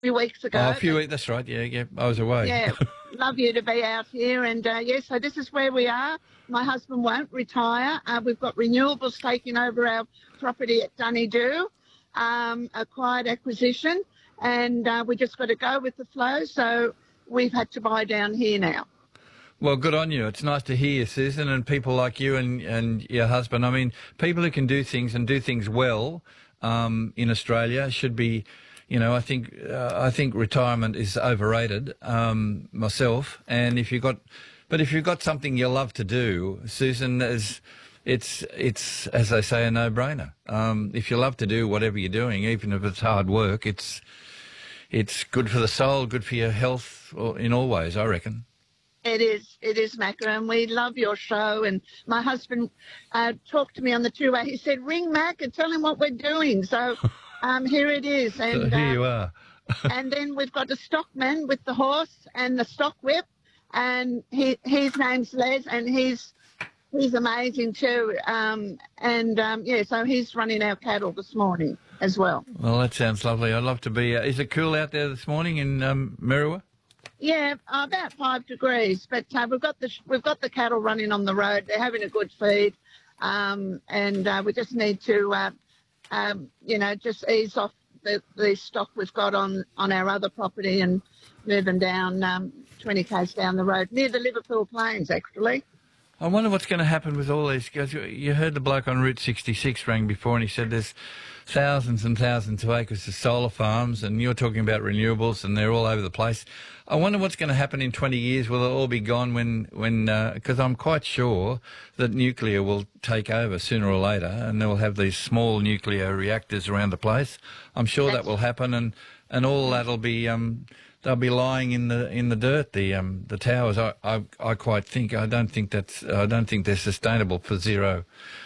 few weeks ago. Oh, a few weeks, that's right. Yeah, yeah, I was away. Yeah, love you to be out here. And, so this is where we are. My husband won't retire. We've got renewables taking over our property at Dunedoo, a quiet acquisition, and we just got to go with the flow. So we've had to buy down here now. Well, good on you. It's nice to hear, Susan, and people like you and your husband. I mean, people who can do things and do things well in Australia should be, you know, I think retirement is overrated myself. And if you've got something you love to do, Susan, it's as they say, a no-brainer. If you love to do whatever you're doing, even if it's hard work, it's good for the soul, good for your health in all ways, I reckon. It is, Macca, and we love your show. And my husband talked to me on the two-way. He said, ring Mac and tell him what we're doing. So here it is. And so here you are. And then we've got the stockman with the horse and the stock whip, and his name's Les, and he's amazing too. So he's running our cattle this morning as well. Well, that sounds lovely. I'd love to be. Is it cool out there this morning in Merriwa? Yeah, about 5 degrees, but we've got the cattle running on the road. They're having a good feed, and we just need to, just ease off the stock we've got on our other property and move them down 20 k's down the road near the Liverpool Plains, actually. I wonder what's going to happen with all these guys. You heard the bloke on Route 66 rang before, and he said there's thousands and thousands of acres of solar farms, and you're talking about renewables, and they're all over the place. I wonder what's going to happen in 20 years. Will it all be gone because I'm quite sure that nuclear will take over sooner or later, and they'll have these small nuclear reactors around the place. I'm sure that will happen, and all that'll be they'll be lying in the dirt. The towers. I quite think. I don't think they're sustainable for zero.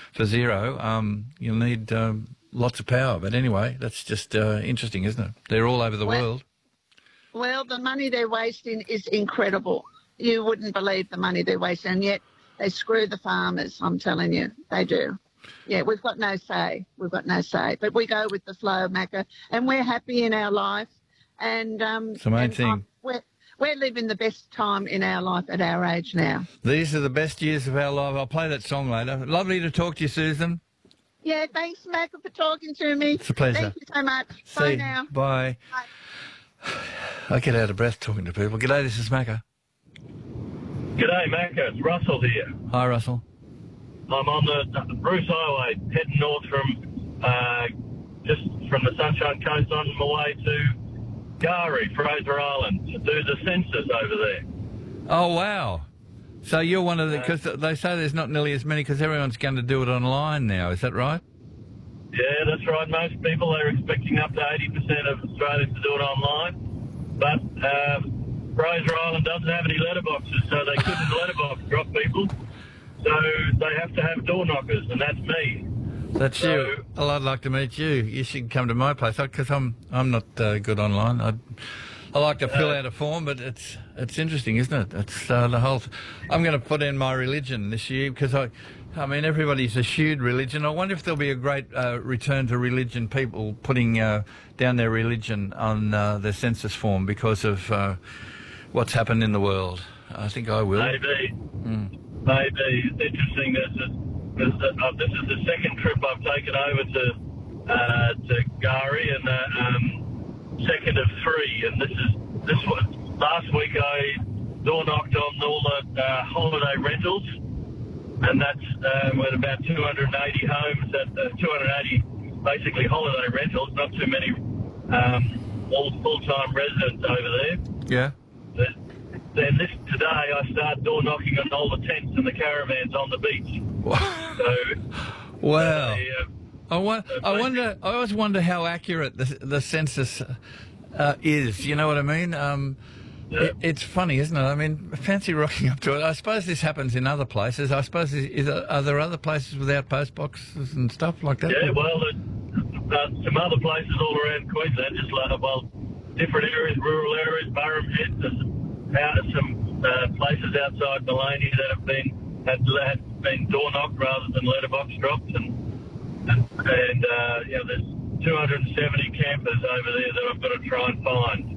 You'll need lots of power. But anyway, that's just interesting, isn't it? They're all over the world. Well, the money they're wasting is incredible. You wouldn't believe the money they're wasting, and yet they screw the farmers, I'm telling you. They do. Yeah, we've got no say. But we go with the flow, Macca, and we're happy in our life. And it's the main thing. We're living the best time in our life at our age now. These are the best years of our life. I'll play that song later. Lovely to talk to you, Susan. Yeah, thanks, Macca, for talking to me. It's a pleasure. Thank you so much. Bye now. Bye. Bye. I get out of breath talking to people. G'day, this is Macca. G'day, Macca. It's Russell here. Hi, Russell. I'm on the Bruce Highway, heading north just from the Sunshine Coast on my way to K'gari, Fraser Island, to do the census over there. Oh, wow. So you're one of the... Because they say there's not nearly as many because everyone's going to do it online now. Is that right? Yeah, that's right. Most people are expecting up to 80% of Australians to do it online. But Fraser Island doesn't have any letterboxes, so they couldn't letterbox drop people. So they have to have door knockers, and that's me. That's you. Well, I'd like to meet you. You should come to my place because I'm not good online. I like to fill out a form, but it's interesting, isn't it? It's the whole... I'm going to put in my religion this year because I mean, everybody's eschewed religion. I wonder if there'll be a great return to religion, people putting down their religion on their census form because of what's happened in the world. I think I will. Maybe. Maybe. It's interesting. This is the second trip I've taken over to K'gari, and second of 3. And this was last week. I door knocked on all the holiday rentals. And that's with about 280 homes, 280 basically holiday rentals, not too many all full-time residents over there. Yeah. Then today I start door knocking on all the tents and the caravans on the beach. Wow. I always wonder how accurate the census is. You know what I mean? It's funny, isn't it? I mean, fancy rocking up to it. I suppose this happens in other places. I suppose, are there other places without post boxes and stuff like that? Yeah, well, some other places all around Queensland, just different areas, rural areas, Burrum Head, there's some places outside Maloney that have been door knocked rather than letterbox dropped, and there's 270 campers over there that I've got to try and find.